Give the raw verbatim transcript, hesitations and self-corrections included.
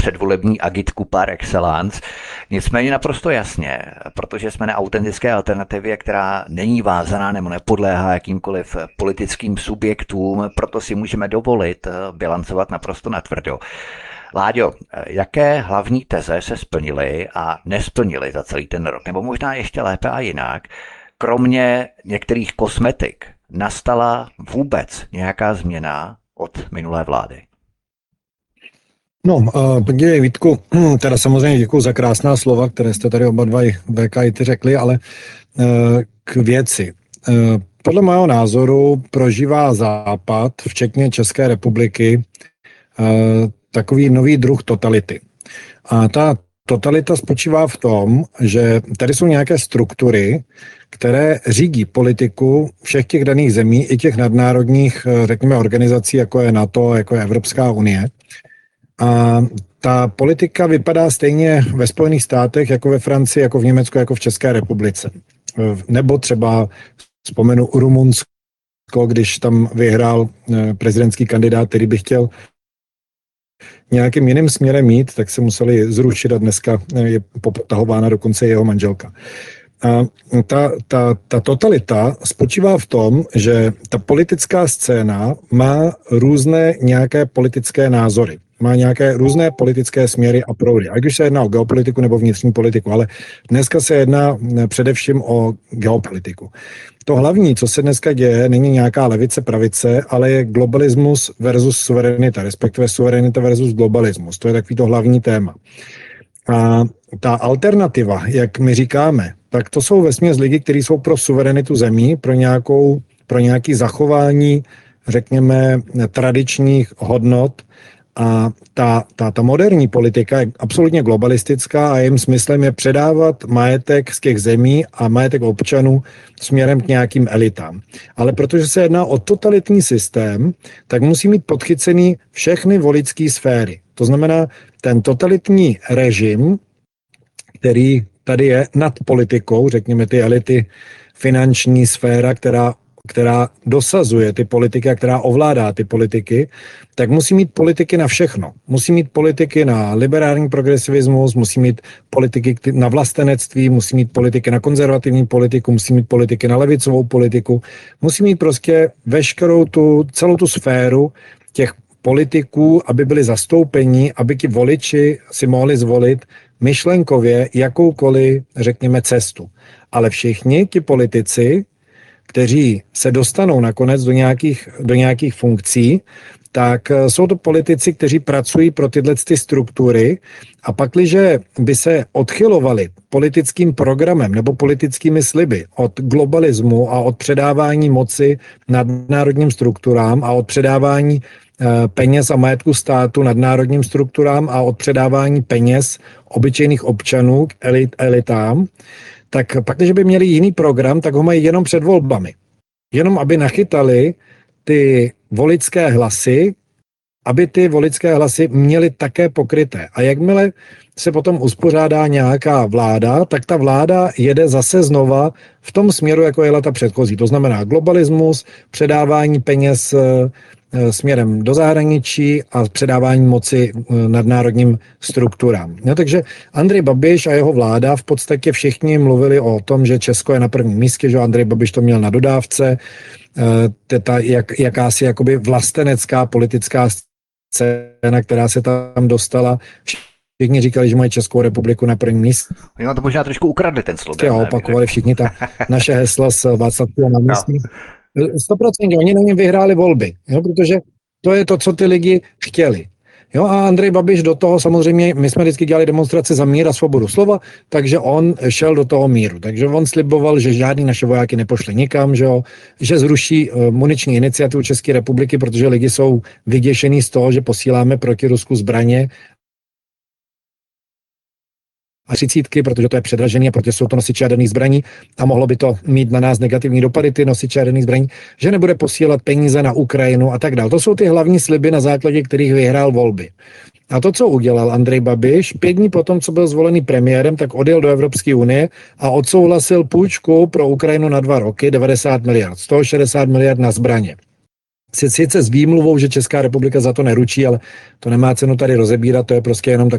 předvolební agitku par excellence. Nicméně naprosto jasně, protože jsme na autentické alternativě, která není vázaná nebo nepodléhá jakýmkoliv politickým subjektům, proto si můžeme dovolit bilancovat naprosto natvrdo. Láďo, jaké hlavní teze se splnily a nesplnily za celý ten rok, nebo možná ještě lépe a jinak, kromě některých kosmetik, nastala vůbec nějaká změna od minulé vlády? No, uh, podívej, Vítku, teda samozřejmě děkuji za krásná slova, které jste tady oba dva i V K I ty řekli, ale uh, k věci. Uh, podle mého názoru prožívá Západ, včetně České republiky, uh, takový nový druh totality. A ta totalita spočívá v tom, že tady jsou nějaké struktury, které řídí politiku všech těch daných zemí, i těch nadnárodních, řekněme, organizací, jako je NATO, jako je Evropská unie. A ta politika vypadá stejně ve Spojených státech, jako ve Francii, jako v Německu, jako v České republice. Nebo třeba vzpomenu Rumunsko, když tam vyhrál prezidentský kandidát, který by chtěl nějakým jiným směrem mít, tak se museli zrušit a dneska je popotahována dokonce jeho manželka. A ta, ta, ta totalita spočívá v tom, že ta politická scéna má různé nějaké politické názory. Má nějaké různé politické směry a proudy. Ať už se jedná o geopolitiku nebo vnitřní politiku, ale dneska se jedná především o geopolitiku. To hlavní, co se dneska děje, není nějaká levice, pravice, ale je globalismus versus suverenita, respektive suverenita versus globalismus. To je takový to hlavní téma. A ta alternativa, jak my říkáme, tak to jsou vesměs lidi, kteří jsou pro suverenitu zemí, pro, nějakou, pro nějaké zachování, řekněme, tradičních hodnot. A ta, ta, ta moderní politika je absolutně globalistická a jejím smyslem je předávat majetek z těch zemí a majetek občanů směrem k nějakým elitám. Ale protože se jedná o totalitní systém, tak musí mít podchycený všechny voličské sféry. To znamená, ten totalitní režim, který tady je nad politikou, řekněme ty elity, finanční sféra, která která dosazuje ty politiky a která ovládá ty politiky, tak musí mít politiky na všechno. Musí mít politiky na liberální progresivismus, musí mít politiky na vlastenectví, musí mít politiky na konzervativní politiku, musí mít politiky na levicovou politiku, musí mít prostě veškerou tu, celou tu sféru těch politiků, aby byli zastoupeni, aby ti voliči si mohli zvolit myšlenkově jakoukoliv, řekněme, cestu. Ale všichni ti politici, kteří se dostanou nakonec do nějakých, do nějakých funkcí, tak jsou to politici, kteří pracují pro tyhle ty struktury a pakliže by se odchylovali politickým programem nebo politickými sliby od globalismu a od předávání moci nadnárodním strukturám a od předávání peněz a majetku státu nadnárodním strukturám a od předávání peněz obyčejných občanů k elit, elitám, tak pak, když by měli jiný program, tak ho mají jenom před volbami. Jenom aby nachytali ty voličské hlasy, aby ty voličské hlasy měly také pokryté. A jakmile se potom uspořádá nějaká vláda, tak ta vláda jede zase znova v tom směru, jako jela ta předchozí. To znamená globalismus, předávání peněz směrem do zahraničí a předávání moci nadnárodním strukturám. No, takže Andrej Babiš a jeho vláda v podstatě všichni mluvili o tom, že Česko je na prvním místě, že Andrej Babiš to měl na dodávce, ta jak, jakási jakoby vlastenecká politická scéna, která se tam dostala. Všichni říkali, že mají Českou republiku na prvním místě. Jo, to možná trošku ukradli ten slogan. A opakovali všichni ta naše hesla z Václavského náměstí. sto procent oni na něm vyhráli volby, jo, protože to je to, co ty lidi chtěli. Jo, a Andrej Babiš do toho samozřejmě, my jsme vždycky dělali demonstrace za mír a svobodu slova, takže on šel do toho míru. Takže on sliboval, že žádný naše vojáky nepošle nikam, že, jo, že zruší uh, muniční iniciativu České republiky, protože lidi jsou vyděšení z toho, že posíláme proti Rusku zbraně a třicítky, protože to je předražený a protože jsou to nosiče jaderných zbraní a mohlo by to mít na nás negativní dopady, ty nosiče jaderných zbraní, že nebude posílat peníze na Ukrajinu a tak dále. To jsou ty hlavní sliby, na základě kterých vyhrál volby. A to, co udělal Andrej Babiš, pět dní potom, co byl zvolený premiérem, tak odjel do Evropské unie a odsouhlasil půjčku pro Ukrajinu na dva roky, devadesát miliard, z toho šedesát miliard na zbraně. Sice s výmluvou, že Česká republika za to neručí, ale to nemá cenu tady rozebírat, to je prostě jenom tak